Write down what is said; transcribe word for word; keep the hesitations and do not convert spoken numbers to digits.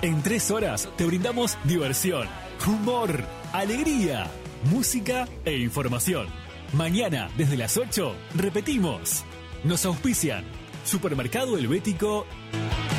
En tres horas te brindamos diversión, humor, alegría, música e información. Mañana, desde las ocho, repetimos. Nos auspician Supermercado Helvético